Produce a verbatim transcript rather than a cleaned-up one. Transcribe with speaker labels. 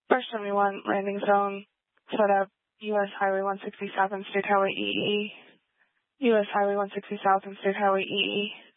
Speaker 1: First seventy-one, landing zone, set up U S Highway one sixty South and State Highway E E. U S Highway one sixty South and State Highway E E.